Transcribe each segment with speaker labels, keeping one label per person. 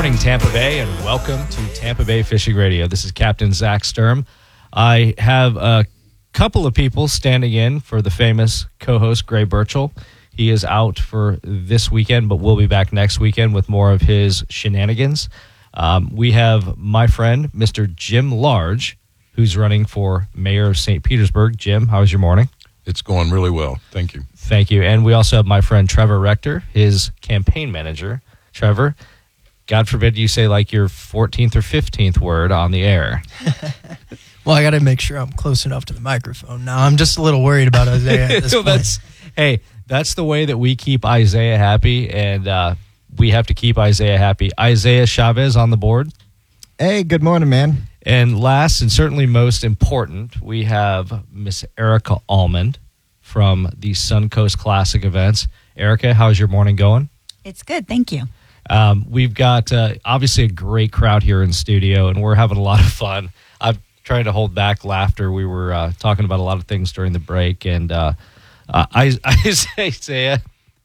Speaker 1: morning, Tampa Bay, and welcome to Tampa Bay Fishing Radio. This is Captain Zach Sturm. I have a couple of people standing in for the famous co-host, Gray Burchell. He is out for this weekend, but we'll be back next weekend with more of his shenanigans. We have my friend, Mr. Jim Large, who's running for mayor of St. Petersburg. Jim, how was your morning?
Speaker 2: It's going really well. Thank you.
Speaker 1: Thank you. And we also have my friend Trevor Rector, his campaign manager. Trevor, God forbid you say like your 14th or 15th word on the air.
Speaker 3: Well, I got to make sure I'm close enough to the microphone. Now, I'm just a little worried about Isaiah at this point.
Speaker 1: That's the way that we keep Isaiah happy, and we have to keep Isaiah happy. Isaiah Chavez on the board.
Speaker 4: Hey, good morning, man.
Speaker 1: And last and certainly most important, we have Miss Erica Almond from the Suncoast Classic events. Erica, how's your morning going?
Speaker 5: It's good, thank you.
Speaker 1: We've got obviously a great crowd here in studio, and we're having a lot of fun. I'm trying to hold back laughter. We were talking about a lot of things during the break, and Isaiah,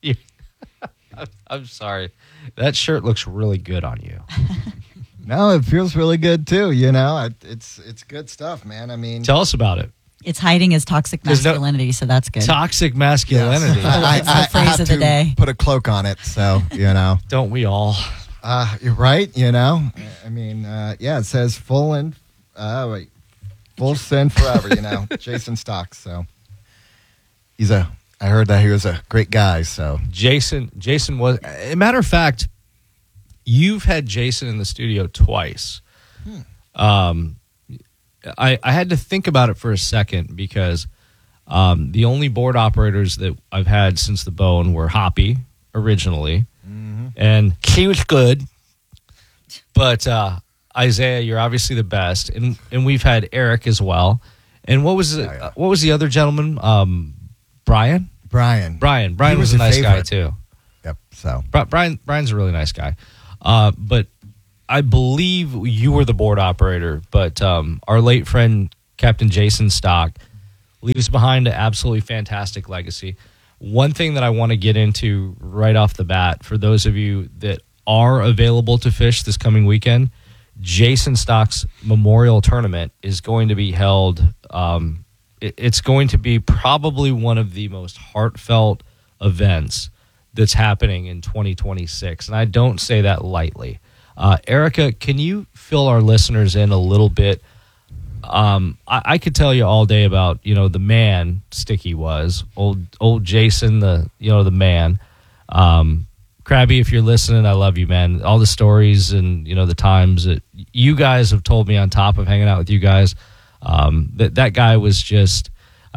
Speaker 1: I'm sorry. That shirt looks really good on you.
Speaker 4: No, it feels really good too. You know, it's good stuff, man. I mean,
Speaker 1: Tell us about it.
Speaker 5: It's hiding his toxic masculinity, so that's good.
Speaker 1: Toxic masculinity.
Speaker 4: Yes.
Speaker 5: It's the phrase
Speaker 4: have
Speaker 5: of the
Speaker 4: to
Speaker 5: day.
Speaker 4: put a cloak on it, so you know.
Speaker 1: Don't we all?
Speaker 4: You're right. You know, I mean, it says full sin forever. You know, Jason Stocks. So I heard that he was a great guy. So
Speaker 1: Jason was. As a matter of fact, you've had Jason in the studio twice. I had to think about it for a second because the only board operators that I've had since the Bone were Hoppy originally, and he was good. But Isaiah, you're obviously the best, and we've had Eric as well. And what was what was the other gentleman? Brian.
Speaker 4: Brian
Speaker 1: Was a nice guy too.
Speaker 4: Yep. So
Speaker 1: Brian's a really nice guy, but I believe you were the board operator, but our late friend, Captain Jason Stock, leaves behind an absolutely fantastic legacy. One thing that I want to get into right off the bat, for those of you that are available to fish this coming weekend, Jason Stock's Memorial Tournament is going to be held. It's going to be probably one of the most heartfelt events that's happening in 2026, and I don't say that lightly. Erica, can you fill our listeners in a little bit? I could tell you all day about, the man Sticky was, old Jason, the man. Krabby, if you're listening, I love you, man. All the stories and, the times that you guys have told me on top of hanging out with you guys, that guy was just,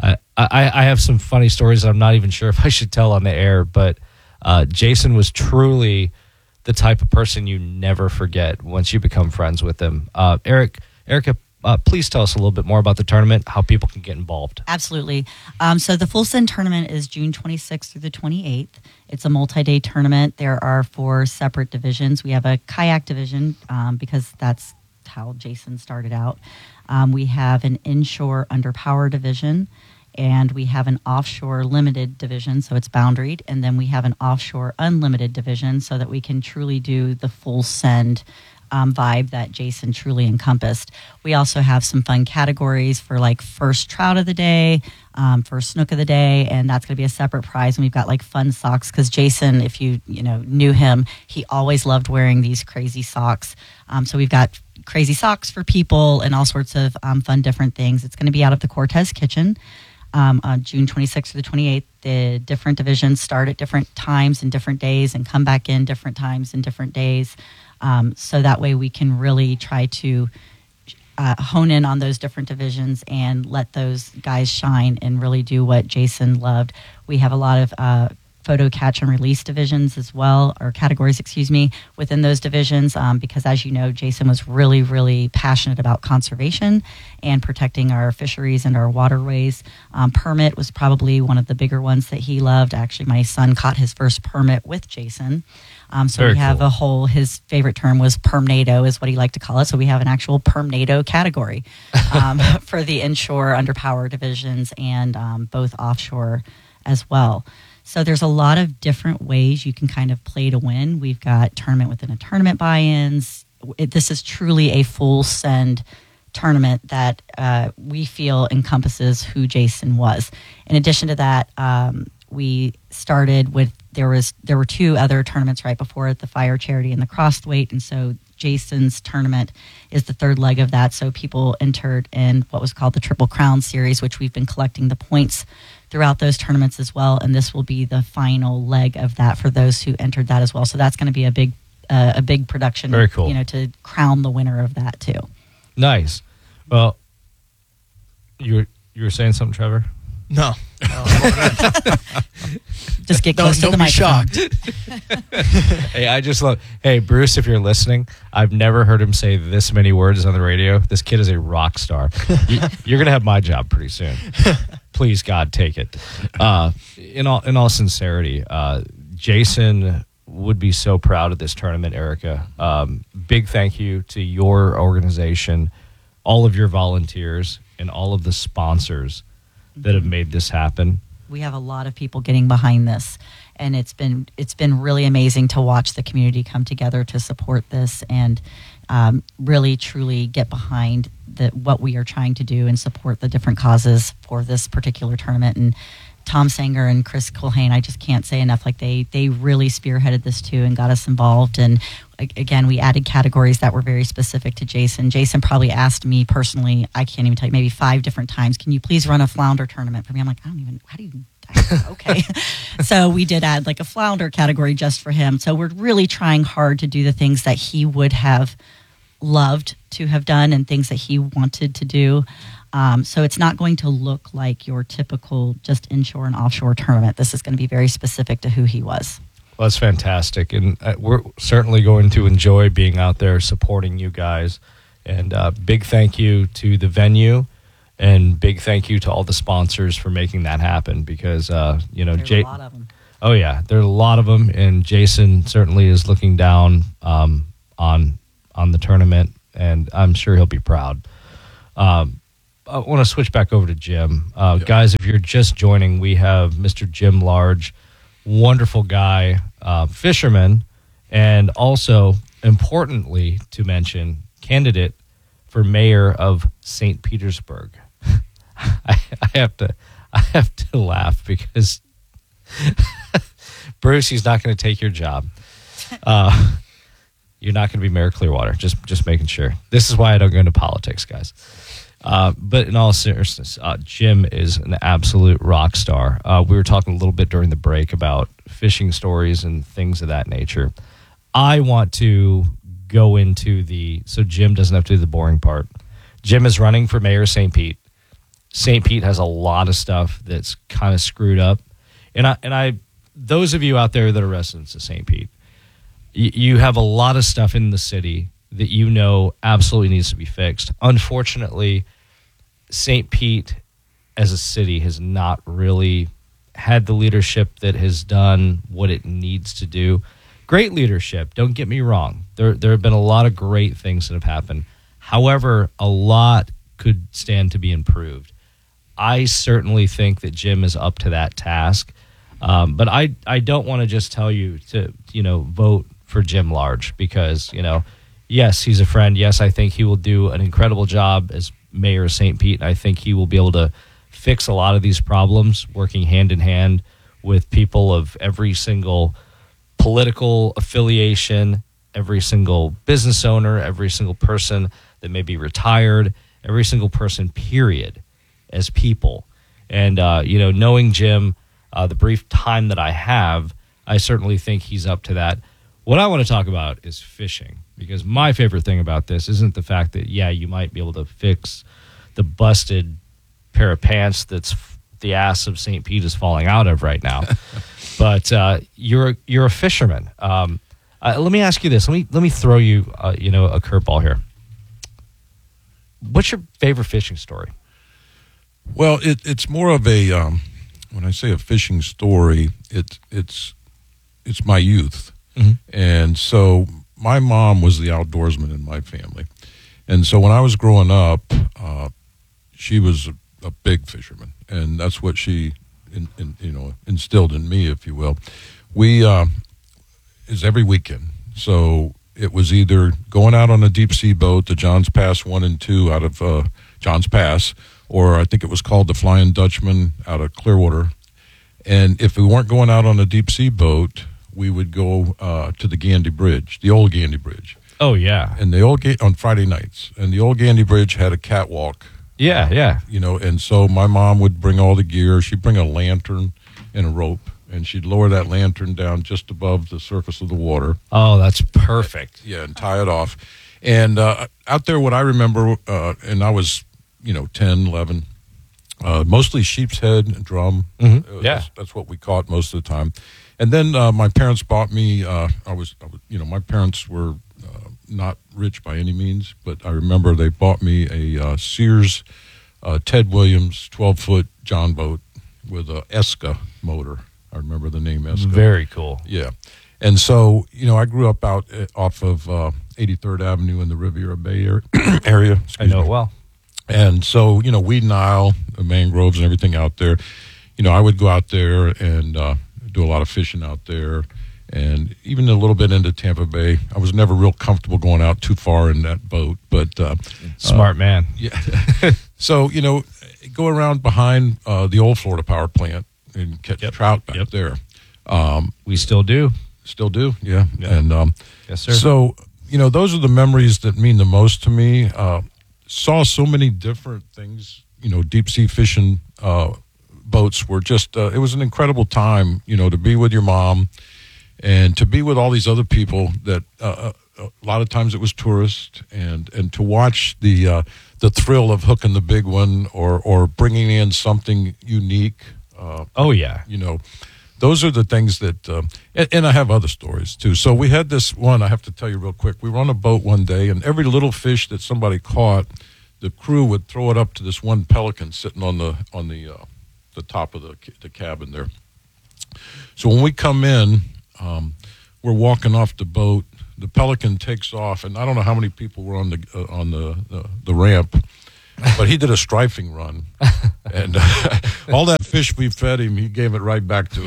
Speaker 1: I have some funny stories that I'm not even sure if I should tell on the air, but Jason was truly the type of person you never forget once you become friends with him. Erica, please tell us a little bit more about the tournament, how people can get involved.
Speaker 5: Absolutely. So the Full Send tournament is June 26th through the 28th. It's a multi-day tournament. There are 4 separate divisions. We have a kayak division because that's how Jason started out. We have an inshore underpower division, and we have an offshore limited division, so it's boundaried, and then we have an offshore unlimited division so that we can truly do the full send vibe that Jason truly encompassed. We also have some fun categories for like first trout of the day, first snook of the day, and that's going to be a separate prize. And we've got like fun socks because Jason, if you knew him, he always loved wearing these crazy socks. So we've got crazy socks for people and all sorts of fun different things. It's going to be out of the Cortez Kitchen. On June 26th to the 28th, the different divisions start at different times and different days and come back in different times and different days. So that way we can really try to hone in on those different divisions and let those guys shine and really do what Jason loved. We have a lot of photo catch and release divisions as well, or categories, within those divisions, because as you know, Jason was really, really passionate about conservation and protecting our fisheries and our waterways. Permit was probably one of the bigger ones that he loved. Actually, my son caught his first permit with Jason. So
Speaker 1: Very
Speaker 5: we have
Speaker 1: cool.
Speaker 5: his favorite term was permnado is what he liked to call it. So we have an actual permnado category for the inshore underpower divisions and both offshore as well. So there's a lot of different ways you can kind of play to win. We've got tournament within a tournament buy-ins. This is truly a full send tournament that we feel encompasses who Jason was. In addition to that, we started with there were two other tournaments right before it, the Fire Charity and the Crossed Weight, and so Jason's tournament is the third leg of that. So people entered in what was called the Triple Crown Series, which we've been collecting the points throughout those tournaments as well, and this will be the final leg of that for those who entered that as well. So that's going to be a big production.
Speaker 1: Very cool.
Speaker 5: To crown the winner of that too.
Speaker 1: Nice. Well, you were saying something, Trevor?
Speaker 3: No.
Speaker 5: Just get close to the
Speaker 3: don't be
Speaker 5: microphone.
Speaker 3: shocked.
Speaker 1: Hey, I just love. Hey, Bruce, if you're listening, I've never heard him say this many words on the radio. This kid is a rock star. You're gonna have my job pretty soon. Please, God, take it. In all sincerity, Jason would be so proud of this tournament, Erica. Big thank you to your organization, all of your volunteers, and all of the sponsors that have made this happen.
Speaker 5: We have a lot of people getting behind this, and it's been really amazing to watch the community come together to support this and really truly get behind what we are trying to do and support the different causes for this particular tournament. And Tom Sanger and Chris Culhane, I just can't say enough. Like they really spearheaded this too and got us involved. And again, we added categories that were very specific to Jason. Jason probably asked me personally, I can't even tell you, maybe 5 different times, can you please run a flounder tournament for me? I'm like, okay. So we did add like a flounder category just for him. So we're really trying hard to do the things that he would have loved to have done and things that he wanted to do. So it's not going to look like your typical just inshore and offshore tournament. This is going to be very specific to who he was.
Speaker 1: Well, that's fantastic. And we're certainly going to enjoy being out there supporting you guys. And big thank you to the venue and big thank you to all the sponsors for making that happen because,
Speaker 5: There's a lot of them.
Speaker 1: Oh, yeah. There's a lot of them. And Jason certainly is looking down on the tournament, and I'm sure he'll be proud. I want to switch back over to Jim. Guys, if you're just joining, we have Mr. Jim Large, wonderful guy, fisherman, and also, importantly to mention, candidate for mayor of St. Petersburg. I have to laugh because Bruce, he's not going to take your job. You're not going to be mayor of Clearwater. Just making sure. This is why I don't go into politics, guys. But in all seriousness, Jim is an absolute rock star. We were talking a little bit during the break about fishing stories and things of that nature. I want to go into so Jim doesn't have to do the boring part. Jim is running for mayor of St. Pete. St. Pete has a lot of stuff that's kind of screwed up. And I those of you out there that are residents of St. Pete, you have a lot of stuff in the city that you know absolutely needs to be fixed. Unfortunately, St. Pete as a city has not really had the leadership that has done what it needs to do. Great leadership, don't get me wrong. There have been a lot of great things that have happened. However, a lot could stand to be improved. I certainly think that Jim is up to that task. But I don't want to just tell you to, vote for Jim Large because, yes, he's a friend. Yes, I think he will do an incredible job as mayor of St. Pete. I think he will be able to fix a lot of these problems, working hand in hand with people of every single political affiliation, every single business owner, every single person that may be retired, every single person, period, as people. And, knowing Jim, the brief time that I have, I certainly think he's up to that. What I want to talk about is fishing, because my favorite thing about this isn't the fact that, you might be able to fix the busted pair of pants that's the ass of St. Pete is falling out of right now. But you're a fisherman. Let me ask you this. Let me throw you a curveball here. What's your favorite fishing story?
Speaker 2: Well, it's more of a when I say a fishing story, it's my youth.
Speaker 1: Mm-hmm.
Speaker 2: And so my mom was the outdoorsman in my family. And so when I was growing up, she was a big fisherman, and that's what she instilled in me, if you will. We is every weekend. So it was either going out on a deep sea boat, the Johns Pass 1 and 2 out of Johns Pass, or I think it was called the Flying Dutchman out of Clearwater. And if we weren't going out on a deep sea boat, we would go to the Gandy Bridge, the old Gandy Bridge.
Speaker 1: Oh, yeah.
Speaker 2: And the old on Friday nights. And the old Gandy Bridge had a catwalk.
Speaker 1: Yeah.
Speaker 2: And so my mom would bring all the gear. She'd bring a lantern and a rope, and she'd lower that lantern down just above the surface of the water.
Speaker 1: Oh, that's perfect.
Speaker 2: Yeah, and tie it off. And out there, what I remember, and I was, 10, 11, mostly sheep's head and drum.
Speaker 1: Mm-hmm. Yeah.
Speaker 2: That's what we caught most of the time. And then my parents bought me, my parents were not rich by any means, but I remember they bought me a Sears Ted Williams 12-foot John boat with a Esca motor. I remember the name Esca.
Speaker 1: Very cool.
Speaker 2: Yeah. And so, I grew up out off of 83rd Avenue in the Riviera Bay area.
Speaker 1: I know it well.
Speaker 2: And so, Weed Nile, the mangroves and everything out there, I would go out there and do a lot of fishing out there. And even a little bit into Tampa Bay. I was never real comfortable going out too far in that boat. But
Speaker 1: smart man.
Speaker 2: Yeah. So, go around behind the old Florida power plant and catch trout back there.
Speaker 1: We still do.
Speaker 2: Still do, yeah. And
Speaker 1: yes, sir.
Speaker 2: So, those are the memories that mean the most to me. Saw so many different things, deep sea fishing boats were just, it was an incredible time, to be with your mom and to be with all these other people that a lot of times it was tourists and to watch the thrill of hooking the big one or bringing in something unique.
Speaker 1: Oh, yeah.
Speaker 2: Those are the things that, and I have other stories too. So we had this one, I have to tell you real quick. We were on a boat one day, and every little fish that somebody caught, the crew would throw it up to this one pelican sitting on the top of the cabin there. So when we come in, we're walking off the boat. The pelican takes off, and I don't know how many people were on the ramp. But he did a strafing run, and all that fish we fed him, he gave it right back to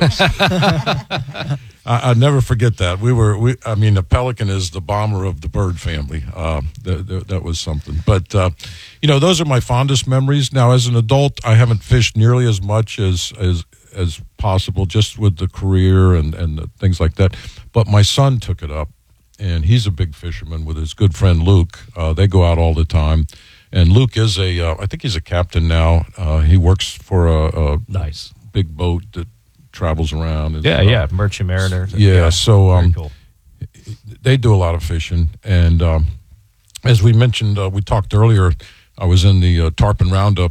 Speaker 2: us. I never forget that. The pelican is the bomber of the bird family. That was something. But, those are my fondest memories. Now, as an adult, I haven't fished nearly as much as possible, just with the career and the things like that. But my son took it up, and he's a big fisherman with his good friend Luke. They go out all the time. And Luke is I think he's a captain now. He works for a
Speaker 1: nice
Speaker 2: big boat that travels around.
Speaker 1: And Merchant Mariner.
Speaker 2: So
Speaker 1: very cool.
Speaker 2: They do a lot of fishing. And as we mentioned, we talked earlier, I was in the Tarpon Roundup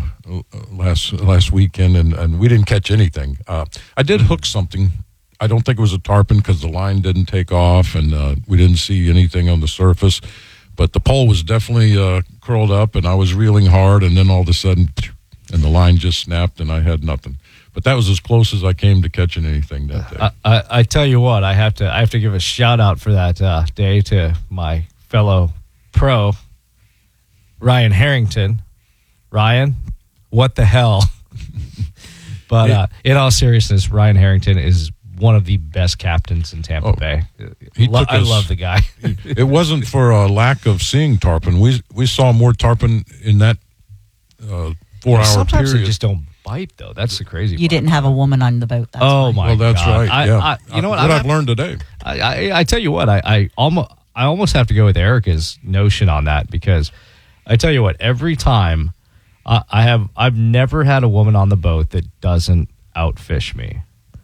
Speaker 2: last weekend, and we didn't catch anything. I did hook something. I don't think it was a tarpon because the line didn't take off, and we didn't see anything on the surface. But the pole was definitely curled up, and I was reeling hard, and then all of a sudden, and the line just snapped, and I had nothing. But that was as close as I came to catching anything that day.
Speaker 1: I tell you what, I have to give a shout out for that day to my fellow pro, Ryan Harrington. Ryan, what the hell? But in all seriousness, Ryan Harrington is one of the best captains in Tampa Bay. I love the guy.
Speaker 2: It wasn't for a lack of seeing tarpon. We saw more tarpon in that 4-hour period.
Speaker 1: Sometimes they just don't bite, though. That's the crazy part.
Speaker 5: You didn't have a woman on the boat. That's why.
Speaker 2: Well, that's
Speaker 1: God.
Speaker 2: right. Yeah.
Speaker 1: You know what?
Speaker 2: I've learned today.
Speaker 1: I tell you what, I almost have to go with Erica's notion on that, because I tell you what, every time I've never had a woman on the boat that doesn't outfish me.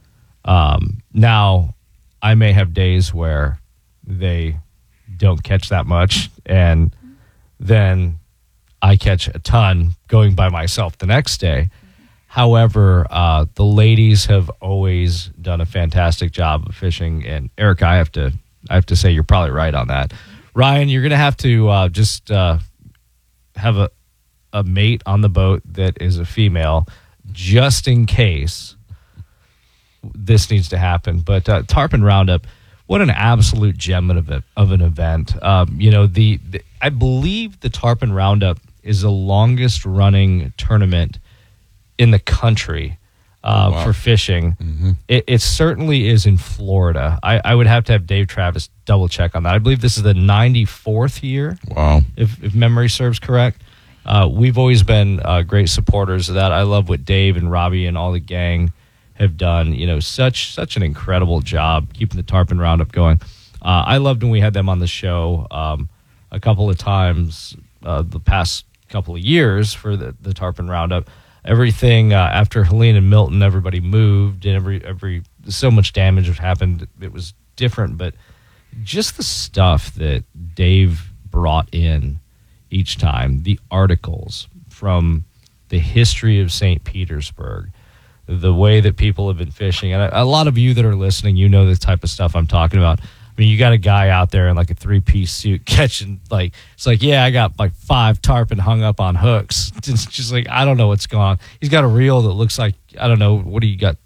Speaker 1: Now, I may have days where they don't catch that much, and then I catch a ton going by myself the next day. However, the ladies have always done a fantastic job of fishing, and Erica, I have to say you're probably right on that. Ryan, you're going to have to just have a mate on the boat that is a female, just in case this needs to happen. But Tarpon Roundup, what an absolute gem of an event. I believe the Tarpon Roundup is the longest running tournament in the country.
Speaker 2: Wow.
Speaker 1: for fishing.
Speaker 2: Mm-hmm.
Speaker 1: It certainly is in Florida. I would have to have Dave Travis double check on that. I believe this is the 94th year,
Speaker 2: Wow.
Speaker 1: if memory serves correct. We've always been great supporters of that. I love what Dave and Robbie and all the gang have done. Such an incredible job keeping the Tarpon Roundup going. I loved when we had them on the show a couple of times the past couple of years for the Tarpon Roundup. Everything after Helene and Milton, everybody moved, and every so much damage had happened. It was different, but just the stuff that Dave brought in each time, the articles from the history of St. Petersburg, the way that people have been fishing, and a lot of you that are listening, you know the type of stuff I'm talking about. I mean, you got a guy out there in like a 3-piece suit catching, it's like, yeah, I got like 5 tarpon hung up on hooks. It's just like, I don't know what's going on. He's got a reel that looks like, I don't know, what do you got?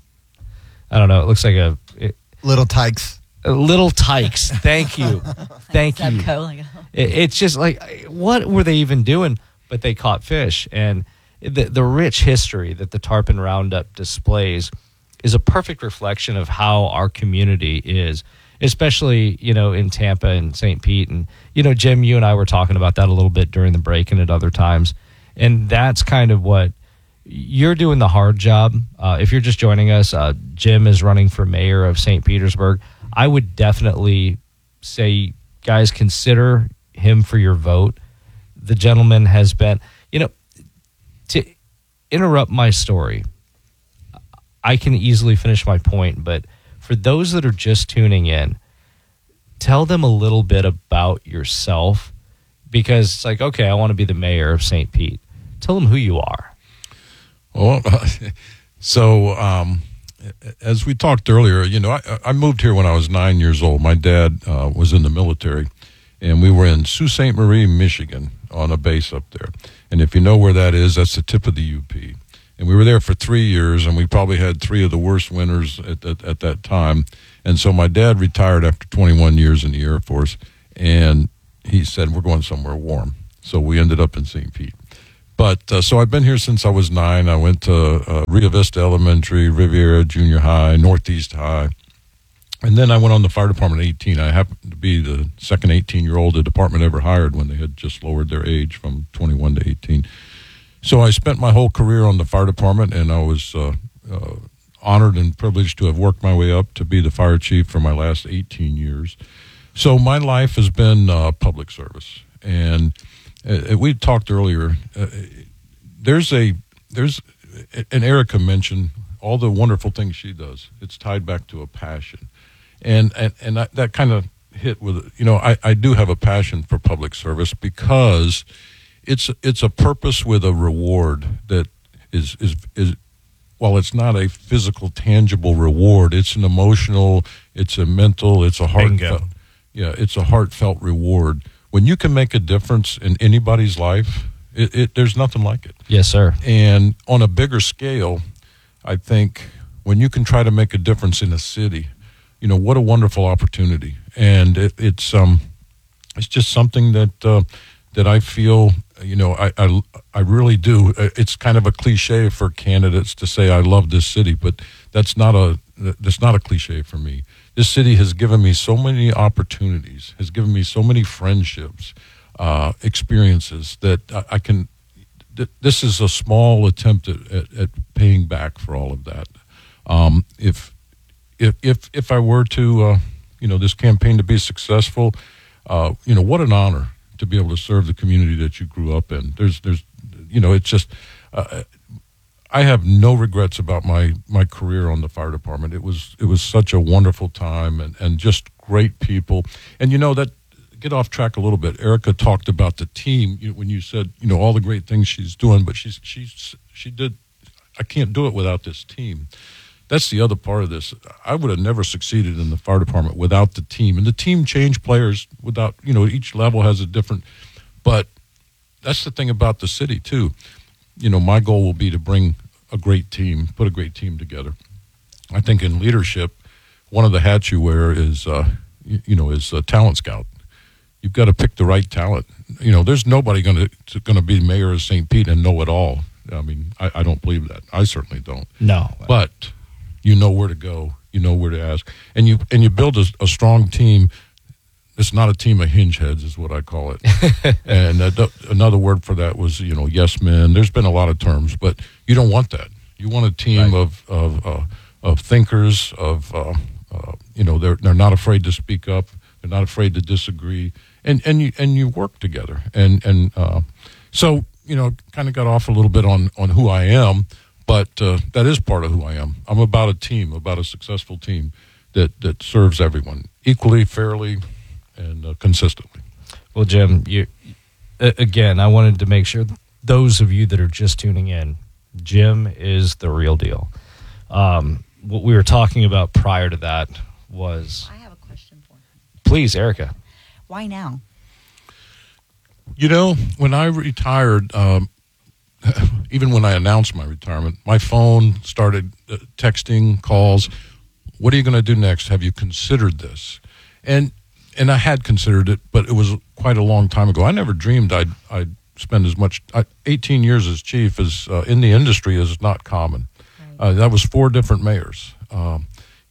Speaker 1: I don't know. It looks like
Speaker 4: Little tykes.
Speaker 1: Little tykes. Thank you. Thank you.
Speaker 5: Zebco, like,
Speaker 1: It's just like, what were they even doing? But they caught fish. And the rich history that the Tarpon Roundup displays is a perfect reflection of how our community is, especially, in Tampa and St. Pete. And, Jim, you and I were talking about that a little bit during the break and at other times. And that's kind of what you're doing, the hard job. If you're just joining us, Jim is running for mayor of St. Petersburg. I would definitely say, guys, consider him for your vote. The gentleman has been, to interrupt my story, I can easily finish my point, but for those that are just tuning in, tell them a little bit about yourself, because it's like, okay, I want to be the mayor of St. Pete. Tell them who you are.
Speaker 2: Well, so as we talked earlier, I moved here when I was 9 years old. My dad was in the military, and we were in Sault Ste. Marie, Michigan, on a base up there. And if you know where that is, that's the tip of the UP. And we were there for 3 years, and we probably had 3 of the worst winters at that time. And so my dad retired after 21 years in the Air Force, and he said, we're going somewhere warm. So we ended up in St. Pete. But so I've been here since I was 9. I went to Rio Vista Elementary, Riviera Junior High, Northeast High. And then I went on the fire department at 18. I happened to be the second 18-year-old the department ever hired when they had just lowered their age from 21 to 18. So I spent my whole career on the fire department, and I was honored and privileged to have worked my way up to be the fire chief for my last 18 years. So my life has been public service. And we talked earlier, and Erica mentioned all the wonderful things she does. It's tied back to a passion. And that kind of hit with, I do have a passion for public service because it's a purpose with a reward that is while it's not a physical, tangible reward, it's an emotional, it's a mental, it's a heartfelt. Yeah, it's a heartfelt reward. When you can make a difference in anybody's life, there's nothing like it.
Speaker 1: Yes, sir.
Speaker 2: And on a bigger scale, I think when you can try to make a difference in a city, what a wonderful opportunity. And it's just something that I feel, I really do. It's kind of a cliche for candidates to say I love this city, but that's not a cliche for me. This city has given me so many opportunities, has given me so many friendships, experiences that I can. This is a small attempt at paying back for all of that. If I were to, this campaign to be successful, what an honor to be able to serve the community that you grew up in. It's just, I have no regrets about my career on the fire department. It was such a wonderful time and just great people. And that, get off track a little bit. Erica talked about the team when you said, all the great things she's doing, but she did. I can't do it without this team. That's the other part of this. I would have never succeeded in the fire department without the team. And the team changed players without, each level has a different, but that's the thing about the city too. My goal will be to bring a great team, put a great team together. I think in leadership, one of the hats you wear is a talent scout. You've got to pick the right talent. There's nobody going to be mayor of St. Pete and know it all. I mean, I don't believe that. I certainly don't.
Speaker 1: No.
Speaker 2: But you know where to go. You know where to ask. And you build a strong team. It's not a team of hinge heads is what I call it. And another word for that was, yes men. There's been a lot of terms, but you don't want that. You want a team of thinkers, they're not afraid to speak up. They're not afraid to disagree. And you work together. So, kind of got off a little bit on who I am, but that is part of who I am. I'm about a team, about a successful team that serves everyone equally, fairly, and consistently.
Speaker 1: Well, Jim, again, I wanted to make sure those of you that are just tuning in, Jim is the real deal. What we were talking about prior to that was...
Speaker 5: I have a question for him.
Speaker 1: Please, Erica.
Speaker 5: Why now?
Speaker 2: When I retired, even when I announced my retirement, my phone started texting, calls. What are you going to do next? Have you considered this? And I had considered it, but it was quite a long time ago. I never dreamed I'd spend as much. 18 years as chief is in the industry is not common. Right. That was 4 different mayors. And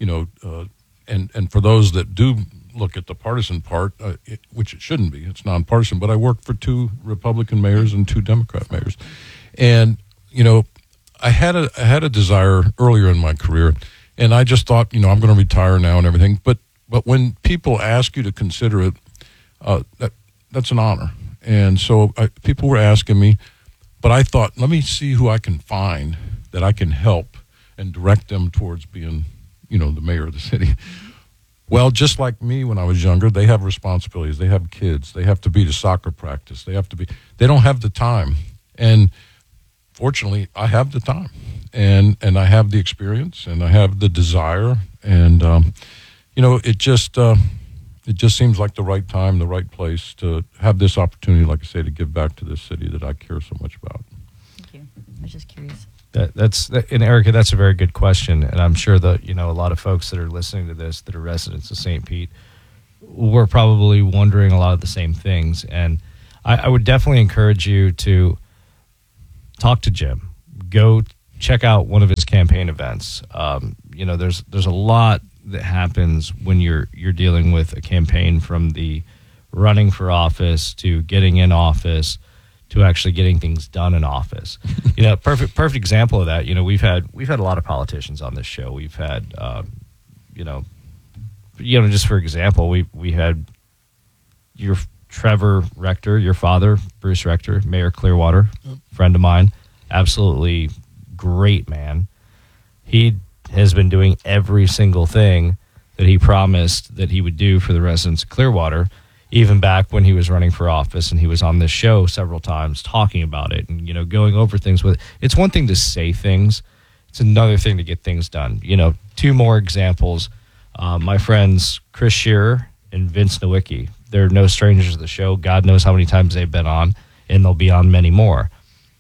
Speaker 2: for those that do look at the partisan part, which it shouldn't be, it's nonpartisan. But I worked for 2 Republican mayors and 2 Democrat mayors, and I had a desire earlier in my career, and I just thought, I'm going to retire now and everything, but. But when people ask you to consider it, that's an honor. And so people were asking me, but I thought, let me see who I can find that I can help and direct them towards being, the mayor of the city. Well, just like me when I was younger, they have responsibilities. They have kids. They have to be to soccer practice. They don't have the time. And fortunately, I have the time. And I have the experience, and I have the desire, and it just seems like the right time, the right place to have this opportunity, like I say, to give back to this city that I care so much about.
Speaker 5: Thank you. I was just curious.
Speaker 1: And Erica, that's a very good question, and I'm sure that a lot of folks that are listening to this that are residents of St. Pete were probably wondering a lot of the same things. And I would definitely encourage you to talk to Jim. Go check out one of his campaign events. There's a lot that happens when you're dealing with a campaign, from the running for office to getting in office to actually getting things done in office. Perfect example of that. We've had a lot of politicians on this show. We've had just for example, we had your Trevor Rector, your father, Bruce Rector, Mayor Clearwater, friend of mine, absolutely great man. He has been doing every single thing that he promised that he would do for the residents of Clearwater, even back when he was running for office, and he was on this show several times talking about it and, going over things with it. It's one thing to say things. It's another thing to get things done. 2 more examples. My friends Chris Shearer and Vince Nowicki, they're no strangers to the show. God knows how many times they've been on, and they'll be on many more.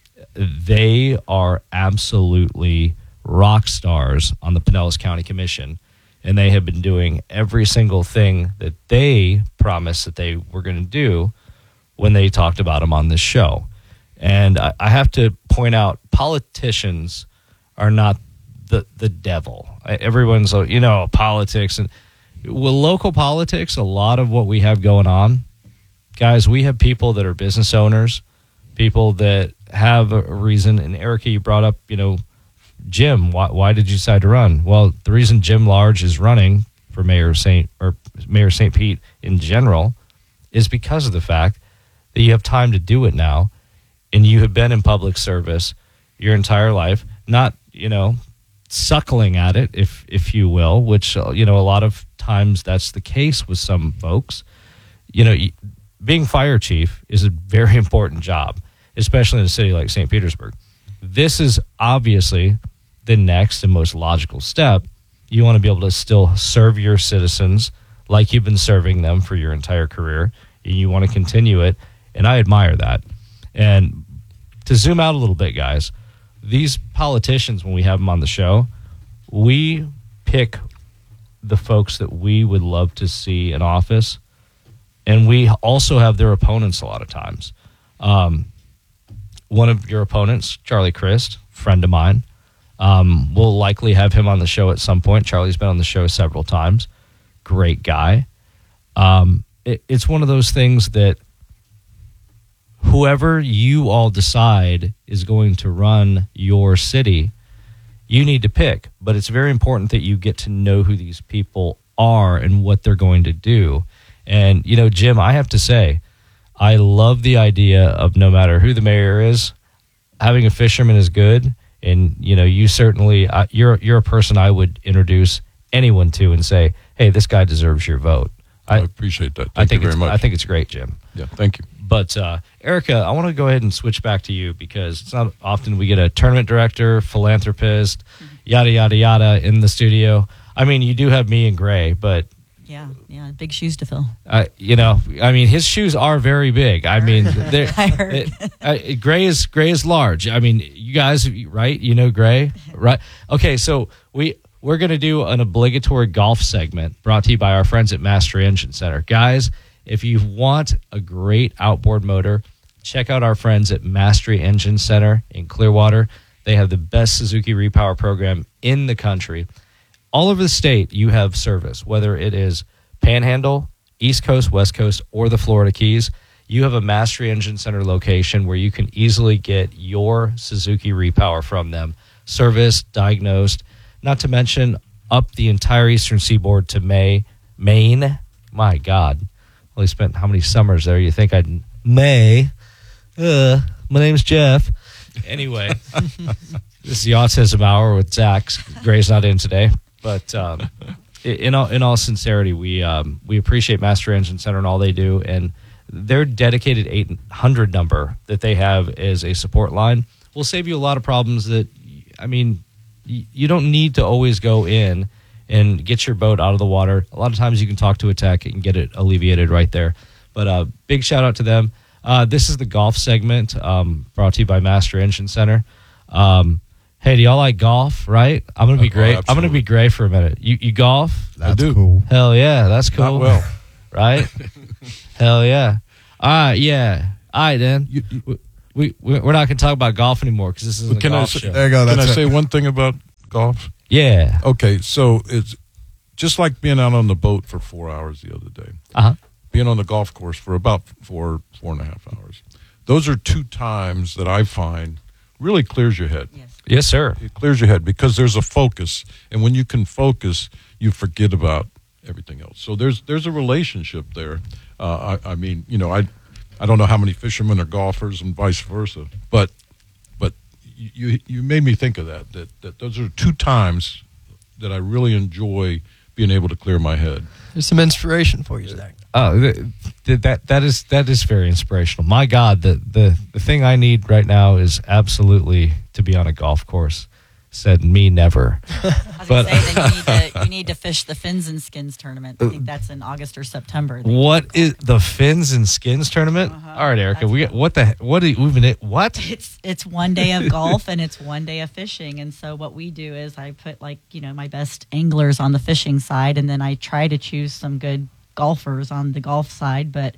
Speaker 1: They are absolutely rock stars on the Pinellas County Commission, and they have been doing every single thing that they promised that they were going to do when they talked about them on this show. And I have to point out, politicians are not the devil. Everyone's, politics. And with local politics, a lot of what we have going on, guys, we have people that are business owners, people that have a reason. And Erica, you brought up, Jim, why did you decide to run? Well, the reason Jim Large is running for Mayor St. Pete in general is because of the fact that you have time to do it now, and you have been in public service your entire life, not, suckling at it, if you will, which, a lot of times that's the case with some folks. Being fire chief is a very important job, especially in a city like St. Petersburg. This is obviously the next and most logical step. You want to be able to still serve your citizens like you've been serving them for your entire career, and you want to continue it, and I admire that. And to zoom out a little bit, guys, these politicians, when we have them on the show, we pick the folks that we would love to see in office, and we also have their opponents a lot of times. one of your opponents, Charlie Crist, friend of mine. We'll likely have him on the show at some point. Charlie's been on the show several times. Great guy. It's one of those things that whoever you all decide is going to run your city, you need to pick. But it's very important that you get to know who these people are and what they're going to do. And, you know, Jim, I have to say, I love the idea of no matter who the mayor is, having a fisherman is good. And, you know, you certainly, you're a person I would introduce anyone to and say, hey, this guy deserves your vote.
Speaker 2: I appreciate that. Thank you very much.
Speaker 1: I think it's great, Jim.
Speaker 2: Yeah, thank you.
Speaker 1: But, Erica, I want to go ahead and switch back to you because it's not often we get a tournament director, philanthropist, yada, yada, yada in the studio. I mean, you do have me and Gray, but...
Speaker 5: Yeah, big shoes to fill.
Speaker 1: You know, I mean, his shoes are very big. I mean,
Speaker 5: I heard.
Speaker 1: Gray is large. I mean, you guys, right? You know Gray, right? Okay, so we're going to do an obligatory golf segment brought to you by our friends at Mastery Engine Center. Guys, if you want a great outboard motor, check out our friends at Mastery Engine Center in Clearwater. They have the best Suzuki repower program in the country. All over the state, you have service, whether it is Panhandle, East Coast, West Coast, or the Florida Keys. You have a Mastery Engine Center location where you can easily get your Suzuki repower from them, serviced, diagnosed, not to mention up the entire eastern seaboard to Maine. My God. Only spent how many summers there? You think I'd... My name's Jeff. Anyway, this is the Autism Hour with Zach. Gray's not in today. But in all sincerity, we appreciate Master Engine Center and all they do, and their dedicated 800 number that they have as a support line will save you a lot of problems that, I mean, you don't need to always go in and get your boat out of the water. A lot of times you can talk to a tech and get it alleviated right there. But big shout out to them. This is the golf segment brought to you by Master Engine Center. Hey, do y'all like golf, right? I'm going to be Gray. I'm going to be Gray for a minute. You golf?
Speaker 4: That's
Speaker 2: I do.
Speaker 4: cool.
Speaker 1: Hell yeah, that's cool.
Speaker 2: Not well.
Speaker 1: Right? Hell yeah. All right, yeah. All right, then. We're not going to talk about golf anymore because this isn't a golf show.
Speaker 4: There you go.
Speaker 2: Can I
Speaker 4: That's
Speaker 2: say
Speaker 4: it.
Speaker 2: one thing about golf?
Speaker 1: Yeah.
Speaker 2: Okay, so it's just like being out on the boat for 4 hours the other day.
Speaker 1: Uh-huh.
Speaker 2: Being on the golf course for about 4.5 hours. Those are two times that I find really clears your head.
Speaker 5: Yes.
Speaker 1: Yes, sir.
Speaker 2: It clears your head because there's a focus, and when you can focus, you forget about everything else. So there's a relationship there. I mean, you know, I don't know how many fishermen are golfers and vice versa, but you made me think of that those are two times that I really enjoy being able to clear my head.
Speaker 3: There's some inspiration for you, Zach.
Speaker 1: Oh, that is very inspirational. My God, the thing I need right now is absolutely to be on a golf course. Said me never.
Speaker 5: I was going to say that you need to fish the Fins and Skins tournament. I think that's in August or September.
Speaker 1: What is the Fins and Skins tournament? All right, Erica, what?
Speaker 5: It's 1 day of golf and it's 1 day of fishing. And so what we do is I put my best anglers on the fishing side, and then I try to choose some good golfers on the golf side. But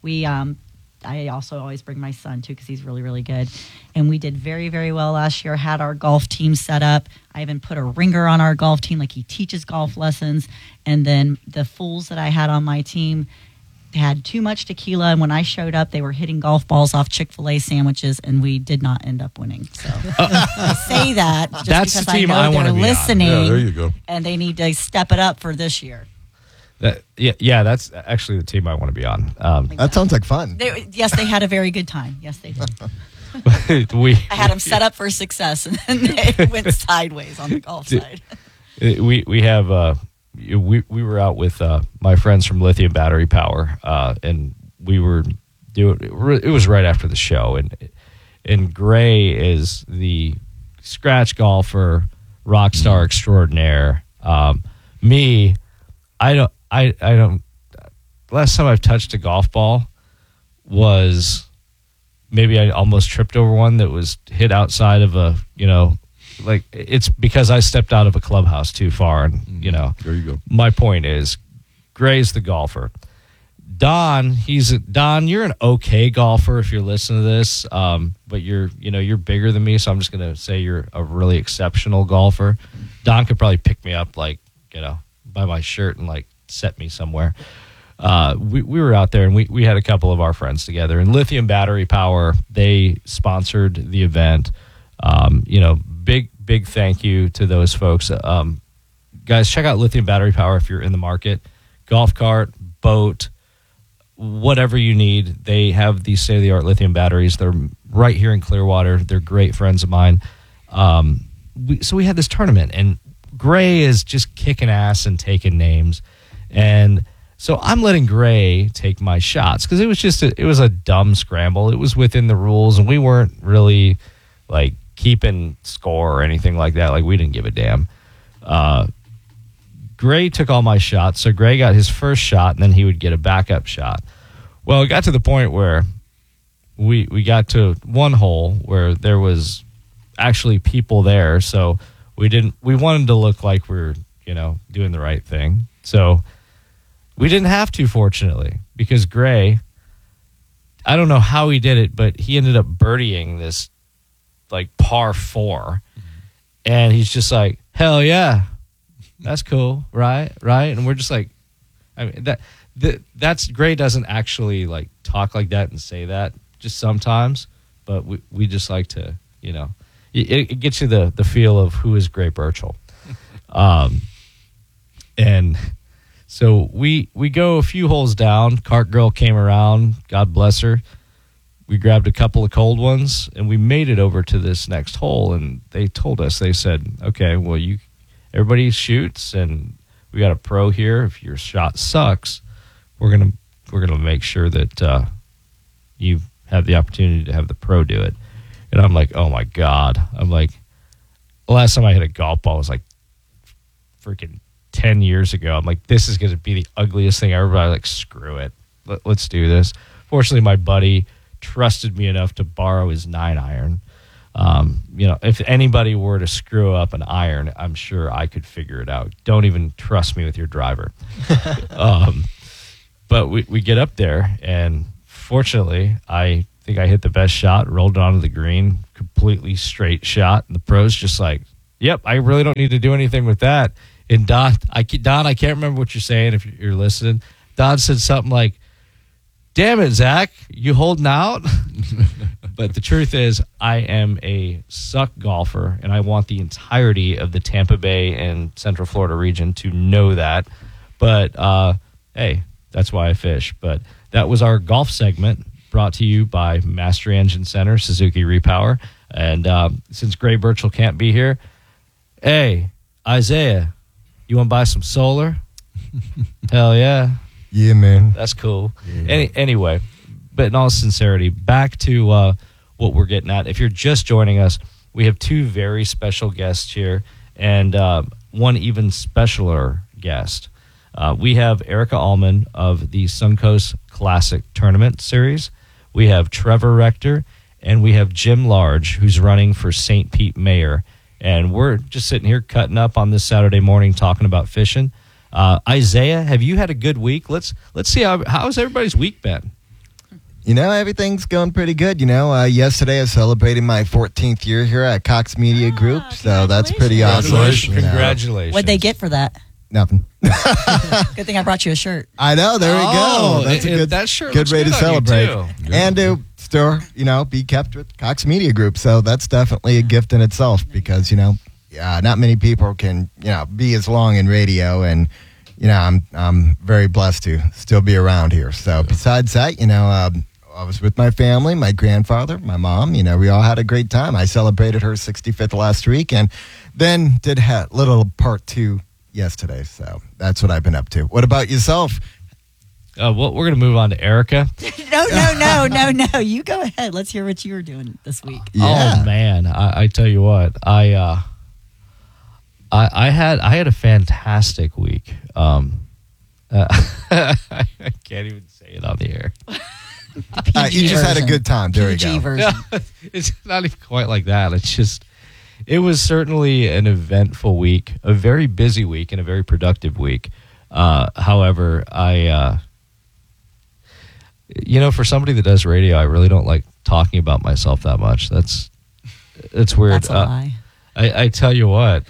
Speaker 5: I also always bring my son too because he's really, really good. And we did very, very well last year. Had our golf team set up. I even put a ringer on our golf team, like he teaches golf lessons. And then the fools that I had on my team had too much tequila, and when I showed up, they were hitting golf balls off Chick-fil-A sandwiches, and we did not end up winning. So I say that just
Speaker 1: That's
Speaker 5: because
Speaker 1: the team
Speaker 5: I
Speaker 1: I
Speaker 5: know
Speaker 1: wanna
Speaker 5: they're
Speaker 1: be on.
Speaker 5: listening,
Speaker 2: Yeah, there you go.
Speaker 5: and they need to step it up for this year.
Speaker 1: Yeah, that's actually the team I want to be on.
Speaker 4: That sounds like fun.
Speaker 5: Yes, they had a very good time. Yes, they did.
Speaker 1: we
Speaker 5: I had them set up for success, and then they went sideways on the golf side.
Speaker 1: we have we were out with my friends from Lithium Battery Power, and we were doing. It was right after the show, and Gray is the scratch golfer, rock star extraordinaire. Me, I don't. Last time I've touched a golf ball was maybe I almost tripped over one that was hit outside of a, like it's because I stepped out of a clubhouse too far. And,
Speaker 2: There you go.
Speaker 1: my point is Gray's the golfer. Don, Don, you're an okay golfer if you're listening to this, but you're bigger than me, so I'm just gonna say you're a really exceptional golfer. Don could probably pick me up, like, by my shirt and like set me somewhere. We were out there and we had a couple of our friends together, and Lithium Battery Power, they sponsored the event. Big thank you to those folks. Guys, check out Lithium Battery Power if you're in the market. Golf cart, boat, whatever you need. They have these state-of-the-art lithium batteries. They're right here in Clearwater. They're great friends of mine. So we had this tournament, and Gray is just kicking ass and taking names. And so I'm letting Gray take my shots because it was a dumb scramble. It was within the rules, and we weren't really like keeping score or anything like that. Like, we didn't give a damn. Gray took all my shots, so Gray got his first shot, and then he would get a backup shot. Well, it got to the point where we got to one hole where there was actually people there, so we wanted to look like we're doing the right thing. So we didn't have to, fortunately, because Gray, I don't know how he did it, but he ended up birdieing this like par 4, and he's just like, hell yeah. That's cool, right? And we're just like, I mean, that's Gray doesn't actually like talk like that and say that, just sometimes, but we just like to, it gets you the feel of who is Gray Birchall. And so we go a few holes down. Cart Girl came around, God bless her. We grabbed a couple of cold ones, and we made it over to this next hole, and they told us, they said, okay, well, everybody shoots, and we got a pro here. If your shot sucks, we're gonna make sure that you have the opportunity to have the pro do it. And I'm like, oh my God. I'm like, the last time I hit a golf ball was like freaking 10 years ago. I'm like, this is gonna be the ugliest thing ever. But I like, screw it. Let's do this. Fortunately, my buddy trusted me enough to borrow his 9-iron. If anybody were to screw up an iron, I'm sure I could figure it out. Don't even trust me with your driver. But we get up there, and fortunately, I think I hit the best shot, rolled it onto the green, completely straight shot. And the pro's just like, yep, I really don't need to do anything with that. And Don, I can't remember what you're saying if you're listening. Don said something like, damn it, Zach, you holding out? But the truth is, I am a suck golfer, and I want the entirety of the Tampa Bay and Central Florida region to know that. But, hey, that's why I fish. But that was our golf segment, brought to you by Mastery Engine Center, Suzuki Repower. And since Gray Birchall can't be here, hey, Isaiah, you want to buy some solar? Hell yeah.
Speaker 4: Yeah, man.
Speaker 1: That's cool. Yeah. Anyway, but in all sincerity, back to what we're getting at. If you're just joining us, we have two very special guests here, and one even specialer guest. We have Erica Allman of the Suncoast Classic Tournament Series. We have Trevor Rector, and we have Jim Large, who's running for St. Pete Mayor. And we're just sitting here cutting up on this Saturday morning talking about fishing. Isaiah, have you had a good week? Let's see how's everybody's week been.
Speaker 4: Everything's going pretty good. Yesterday I celebrated my 14th year here at Cox Media Group, so that's pretty awesome.
Speaker 1: Congratulations.
Speaker 5: What'd they get for that?
Speaker 4: Nothing.
Speaker 5: Good thing I brought you a shirt.
Speaker 4: I know. There we go. That's a good,
Speaker 1: that shirt
Speaker 4: good way to celebrate. And
Speaker 1: to
Speaker 4: still, be kept with Cox Media Group. So that's definitely a gift in itself because, not many people can, be as long in radio. And, I'm very blessed to still be around here. So besides that, I was with my family, my grandfather, my mom. We all had a great time. I celebrated her 65th last week and then did a little part 2 yesterday. So that's what I've been up to. What about yourself?
Speaker 1: Well, we're going to move on to Erica.
Speaker 5: No. You go ahead. Let's hear what you were doing this week.
Speaker 4: Yeah.
Speaker 1: Oh, man. I tell you what, I had a fantastic week. I can't even say it on the air.
Speaker 4: You just had a good time. There
Speaker 5: PG
Speaker 4: you go.
Speaker 5: version.
Speaker 1: No, it's not even quite like that. It was certainly an eventful week, a very busy week, and a very productive week. However, For somebody that does radio, I really don't like talking about myself that much. That's weird.
Speaker 5: That's a lie.
Speaker 1: I tell you what,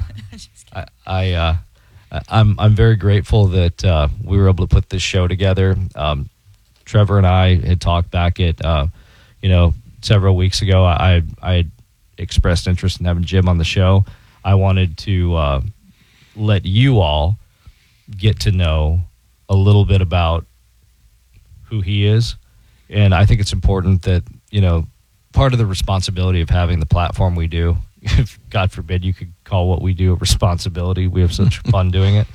Speaker 1: I'm very grateful that we were able to put this show together. Trevor and I had talked back at several weeks ago. I had expressed interest in having Jim on the show. I wanted to let you all get to know a little bit about who he is, and I think it's important that part of the responsibility of having the platform we do, if God forbid you could call what we do a responsibility, we have such fun doing it,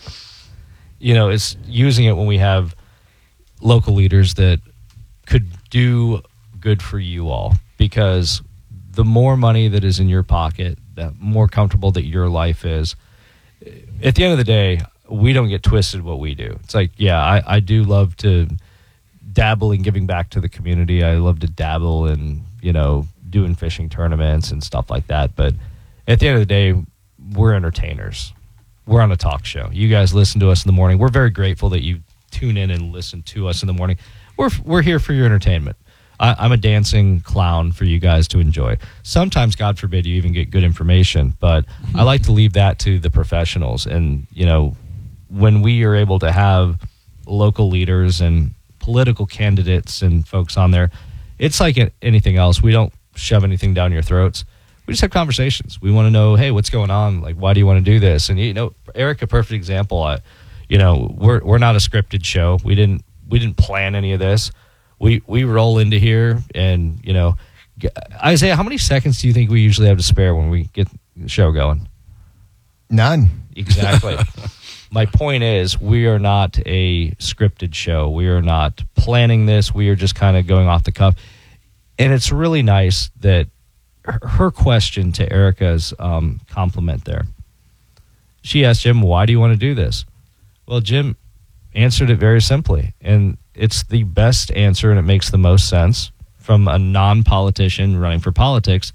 Speaker 1: is using it when we have local leaders that could do good for you all, because the more money that is in your pocket, the more comfortable that your life is. At the end of the day, we don't get twisted what we do. It's like, I do love to dabble in giving back to the community. I love to dabble in, doing fishing tournaments and stuff like that. But at the end of the day, we're entertainers. We're on a talk show. You guys listen to us in the morning. We're very grateful that you tune in and listen to us in the morning. We're here for your entertainment. I'm a dancing clown for you guys to enjoy. Sometimes, God forbid, you even get good information, but I like to leave that to the professionals. And, when we are able to have local leaders and political candidates and folks on there, it's like anything else. We don't shove anything down your throats. We just have conversations. We want to know, hey, what's going on? Like, why do you want to do this? And, Eric, a perfect example. We're not a scripted show. We didn't plan any of this. We roll into here and, Isaiah, how many seconds do you think we usually have to spare when we get the show going?
Speaker 4: None.
Speaker 1: Exactly. My point is, we are not a scripted show. We are not planning this. We are just kind of going off the cuff. And it's really nice that her question to Erica's compliment there, she asked Jim, why do you want to do this? Well, Jim answered it very simply, and it's the best answer, and it makes the most sense from a non-politician running for politics.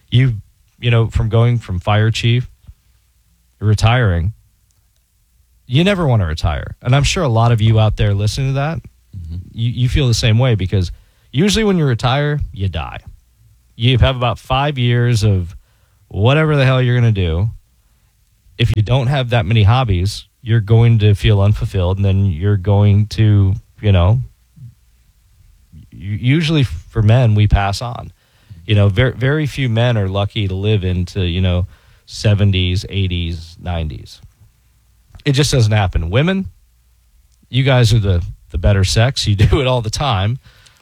Speaker 1: From going from fire chief, retiring, you never want to retire. And I'm sure a lot of you out there listening to that, you feel the same way, because usually when you retire, you die. You have about 5 years of whatever the hell you're going to do. If you don't have that many hobbies, you're going to feel unfulfilled, and then you're going to, usually for men, we pass on. Very, very few men are lucky to live into, 70s, 80s, 90s. It just doesn't happen. Women, you guys are the better sex. You do it all the time.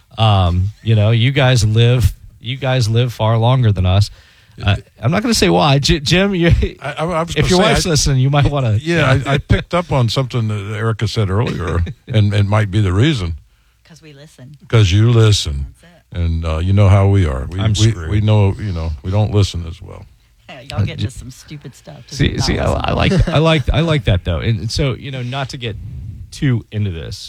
Speaker 1: You guys live far longer than us. I'm not going to say why. Jim, if your wife's listening, you might want to.
Speaker 2: Yeah, I picked up on something that Erica said earlier, and it might be the reason.
Speaker 5: Because we listen.
Speaker 2: Because you listen.
Speaker 5: That's it.
Speaker 2: And you know how we are.
Speaker 1: I'm screwed.
Speaker 2: We know, we don't listen as well.
Speaker 5: Yeah, y'all get just some stupid stuff.
Speaker 1: See, I like that though. And so, not to get too into this,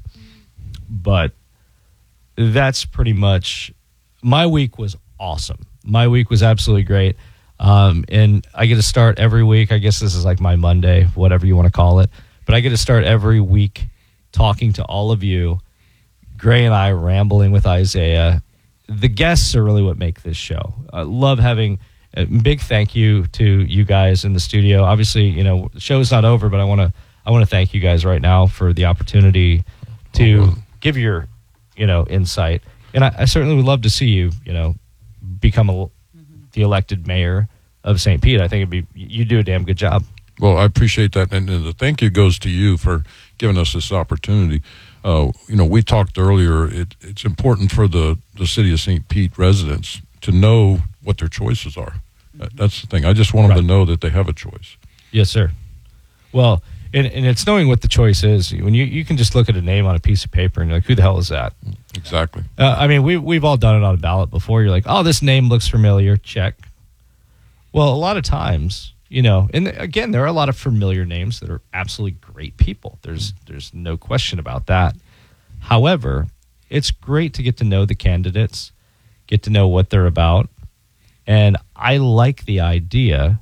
Speaker 1: but that's pretty much, my week was awesome. My week was absolutely great. And I get to start every week. I guess this is like my Monday, whatever you want to call it. But I get to start every week talking to all of you. Gray and I rambling with Isaiah. The guests are really what make this show. I love having a big thank you to you guys in the studio. Obviously, the show's not over, but I want to thank you guys right now for the opportunity to give your, insight. And I certainly would love to see you, become the elected mayor of St. Pete. I think you do a damn good job.
Speaker 2: Well, I appreciate that, and the thank you goes to you for giving us this opportunity. We talked earlier. It's important for the city of St. Pete residents to know what their choices are. That's the thing. I just want them to know that they have a choice.
Speaker 1: Yes, sir. Well, and it's knowing what the choice is. When you can just look at a name on a piece of paper and you're like, who the hell is that?
Speaker 2: Exactly.
Speaker 1: We've all done it on a ballot before. You're like, oh, this name looks familiar. Check. Well, a lot of times, and again, there are a lot of familiar names that are absolutely great people. There's no question about that. However, it's great to get to know the candidates, get to know what they're about. And I like the idea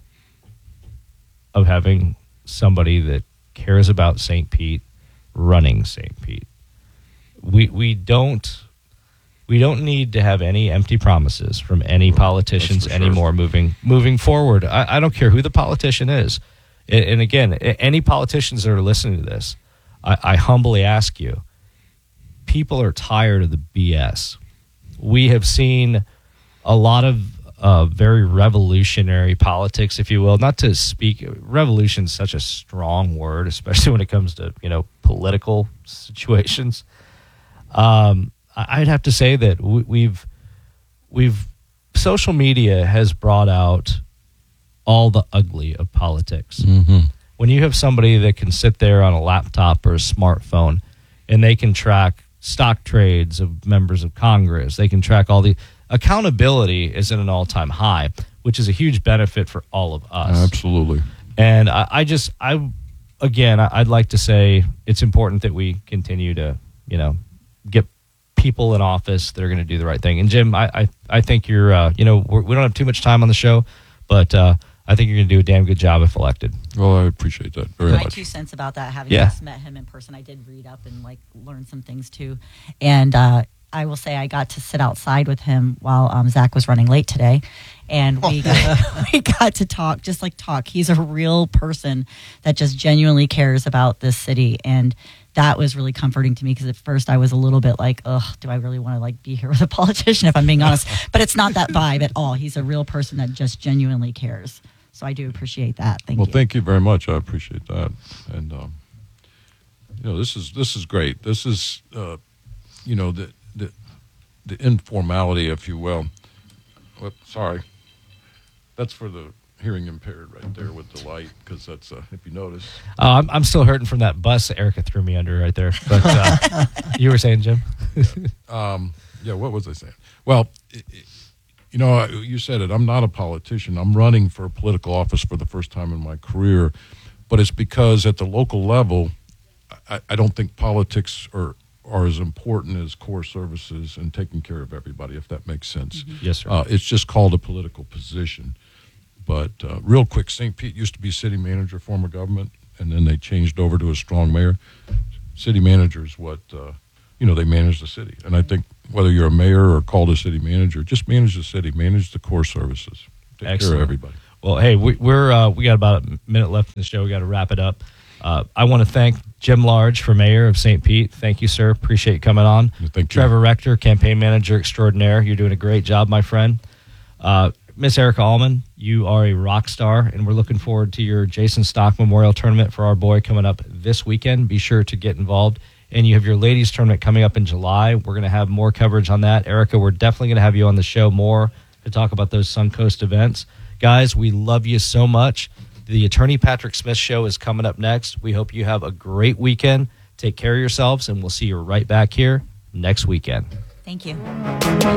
Speaker 1: of having somebody that cares about St. Pete running St. Pete. we don't need to have any empty promises from any politicians
Speaker 2: That's for sure.
Speaker 1: anymore moving forward. I don't care who the politician is. And again, any politicians that are listening to this, I humbly ask you, people are tired of the BS. We have seen a lot of very revolutionary politics, if you will. Not to speak, revolution is such a strong word, especially when it comes to, political situations. I'd have to say that we've social media has brought out all the ugly of politics.
Speaker 2: Mm-hmm.
Speaker 1: When you have somebody that can sit there on a laptop or a smartphone and they can track stock trades of members of Congress, they can track all the accountability is at an all-time high, which is a huge benefit for all of us.
Speaker 2: Absolutely.
Speaker 1: And I'd like to say it's important that we continue to, get people in office that are going to do the right thing. And Jim, I think you're, we don't have too much time on the show, but I think you're going to do a damn good job if elected.
Speaker 2: Well, I appreciate that very
Speaker 5: My
Speaker 2: much.
Speaker 5: 2 cents about that, having just met him in person, I did read up and learn some things too. And I will say I got to sit outside with him while Zach was running late today, and we got to talk, just talk. He's a real person that just genuinely cares about this city, and that was really comforting to me because at first I was a little bit like, ugh, do I really want to be here with a politician, if I'm being honest? But it's not that vibe at all. He's a real person that just genuinely cares. So I do appreciate that. Thank you.
Speaker 2: Well, thank you very much. I appreciate that. And, this is great. This is, the informality, if you will. Sorry. That's for the hearing impaired right there with the light, because that's, if you notice.
Speaker 1: I'm still hurting from that bus Erica threw me under right there. But you were saying, Jim?
Speaker 2: What was I saying? Well, you said it. I'm not a politician. I'm running for a political office for the first time in my career, but it's because at the local level, I don't think politics are as important as core services and taking care of everybody, if that makes sense.
Speaker 5: Mm-hmm.
Speaker 1: Yes, sir.
Speaker 2: It's just called a political position. But real quick, St. Pete used to be city manager, form of government, and then they changed over to a strong mayor. City manager is what, they manage the city. And I think whether you're a mayor or called a city manager, just manage the city, manage the core services, take
Speaker 1: Excellent.
Speaker 2: care of everybody.
Speaker 1: Well, hey, we got about a minute left in the show. We got to wrap it up. I want to thank Jim Large for mayor of St. Pete. Thank you, sir. Appreciate you coming on.
Speaker 2: Thank you.
Speaker 1: Trevor Rector, campaign manager extraordinaire. You're doing a great job, my friend. Miss Erica Allman, you are a rock star, and we're looking forward to your Jason Stock Memorial Tournament for our boy coming up this weekend. Be sure to get involved. And you have your ladies tournament coming up in July. We're going to have more coverage on that. Erica, we're definitely going to have you on the show more to talk about those Suncoast events. Guys, we love you so much. The Attorney Patrick Smith Show is coming up next. We hope you have a great weekend. Take care of yourselves, and we'll see you right back here next weekend.
Speaker 5: Thank you.